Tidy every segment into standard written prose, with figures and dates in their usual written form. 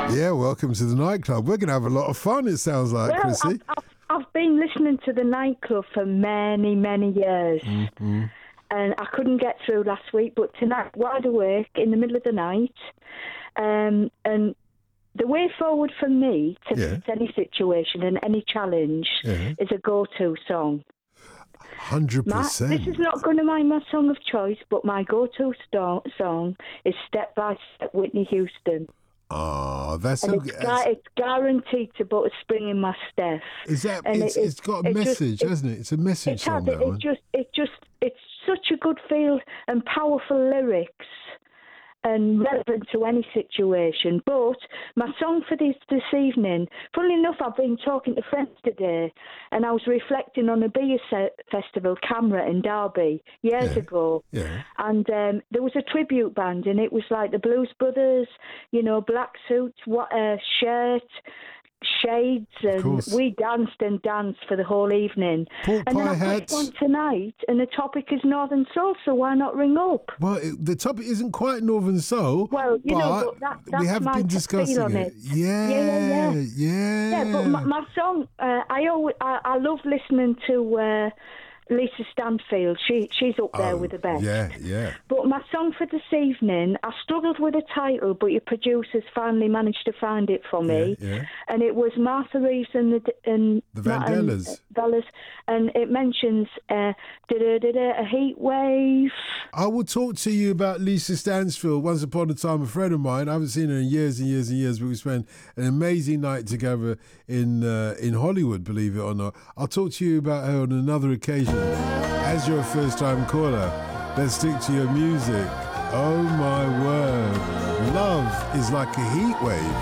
Yeah, welcome to the nightclub. We're going to have a lot of fun, it sounds like, Well, Chrissy. I've been listening to the nightclub for many, many years. Mm-hmm. And I couldn't get through last week, but tonight, wide awake, in the middle of the night. And the way forward for me to fix any situation and any challenge is a go-to song. 100%. This is not going to be my song of choice, but my go-to song is Step by Step, Whitney Houston. Oh, that's and it's guaranteed to put a spring in my step. Is that? It's got a message, hasn't it? It's a message song. It's such a good feel and powerful lyrics, and relevant to any situation. But my song for this evening, funnily enough, I've been talking to friends today, and I was reflecting on a beer festival, Camera in Derby, years ago. Yeah. And there was a tribute band, and it was like the Blues Brothers, black suits, shirt, shades, and we danced for the whole evening. Pork and then pie I've hats. got one tonight, and the topic is Northern Soul, so why not ring up? Well, the topic isn't quite Northern Soul. Well, but that's we have my been discussing on it. Yeah. But my song, I love listening to Lisa Stanfield. She's up there with the best. Yeah. But my song for this evening, I struggled with a title, but your producers finally managed to find it for me. Yeah. And it was Martha Reeves and the Vandellas. And it mentions a heat wave. I will talk to you about Lisa Stansfield. Once upon a time, a friend of mine. I haven't seen her in years and years and years, but we spent an amazing night together in Hollywood, believe it or not. I'll talk to you about her on another occasion. As you're a first-time caller, let's stick to your music. Oh my word. Love is like a heat wave.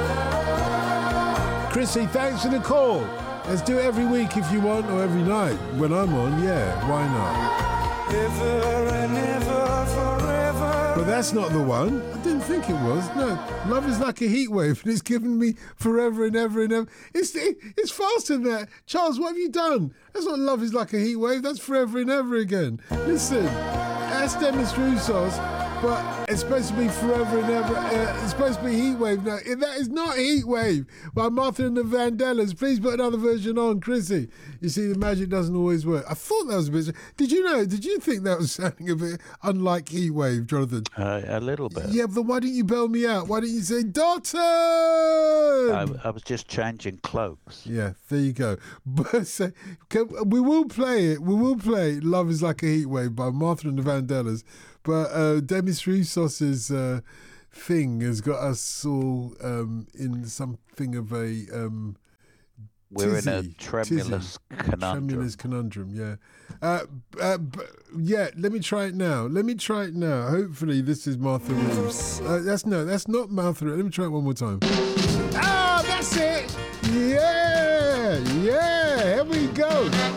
Chrissy, thanks for the call. Let's do it every week if you want, or every night. When I'm on, why not? Ever and ever, forever. But that's not the one. I didn't think it was. No, Love is like a heat wave, and it's given me forever and ever and ever. It's faster than that. Charles, what have you done? That's not Love is like a heat wave. That's forever and ever again. Listen, that's Demis Roussos, but it's supposed to be forever and ever. It's supposed to be Heat Wave. No, that is not Heat Wave by Martha and the Vandellas. Please put another version on, Chrissy. You see, the magic doesn't always work. I thought that was a bit... Did you think that was sounding a bit unlike Heat Wave, Jonathan? A little bit. Yeah, but why didn't you bail me out? Why didn't you say, Dotton? I was just changing cloaks. Yeah, there you go. But we will play it. We will play Love is Like a Heat Wave by Martha and the Vandellas. But Demis Roussos's thing has got us all in something of a we're in a tremulous conundrum. Tremulous conundrum, yeah. Let me try it now. Hopefully this is Martha Reeves. That's not Martha Reeves. Let me try it one more time. Ah, that's it! Yeah! Here we go!